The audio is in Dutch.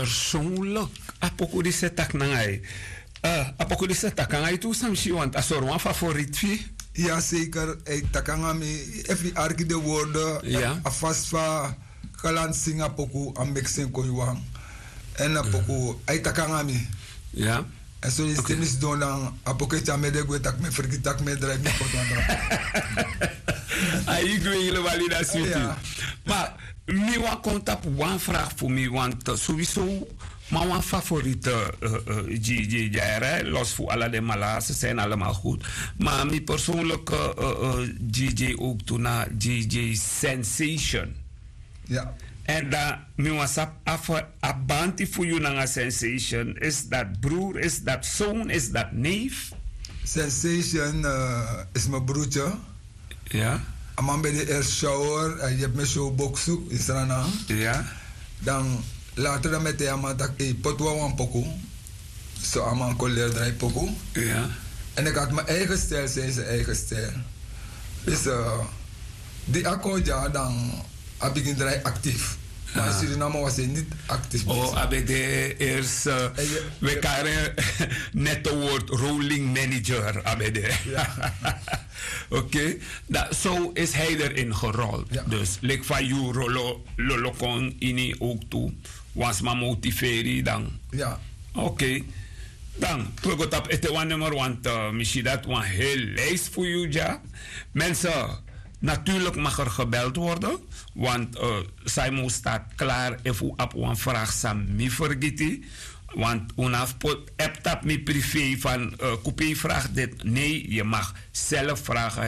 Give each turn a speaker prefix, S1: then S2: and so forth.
S1: persoonlijk apoko di setak nangai. Apoko di setak nangai tu samsi want asorwan favoriet fi.
S2: Ja, zeker. Ik takangami every arki de woorden.
S1: Ja.
S2: Afasfa kalan singa poku am mixing koyuang. En apoko ay takangami.
S1: Ja.
S2: En zo is het niet doen dan apoke chamede gwe tak me vergi tak me drive me potandra.
S1: Ai gwe validatie.
S2: Ja.
S1: Maar mi wa kontap wan vraag voor mi want sowieso maar mijn favoriete DJ, los voor alle de mala's, ze zijn allemaal goed. Maar mijn persoonlijke DJ ook toen naar DJ Sensation.
S2: Ja.
S1: En dan, mijn was abanti voor je naar Sensation. Is dat broer, is dat zoon, is dat neef?
S2: Sensation is mijn broertje.
S1: Ja.
S2: Aman bij de eerste shower, je hebt me show boxu, is er aan.
S1: Ja.
S2: Dan later dan met de aman dat ik potwa wan poku. Zo aman collega draai poku.
S1: Ja.
S2: En ik had mijn eigen stijl, zei zijn eigen stijl. Dus die akkoordja dan heb ik draai actief. Maar in Suriname was hij niet actief.
S1: Oh, heb de eerst we karen net het woord rolling manager abede.
S2: Ja.
S1: Oké, zo is hij erin gerold.
S2: Ja.
S1: Dus like van you rolo kon ini ook toe. Was maar motiveren dan.
S2: Ja.
S1: Oké. Dan, we gaan op het one nummer, want misschien dat een heel lijst voor jou, ja. Mensen, natuurlijk mag er gebeld worden, want Simon staat klaar even op een vraag van mij vergeten. Want hebt dat me privé van, Koepé vraagt dit. Nee, je mag zelf vragen.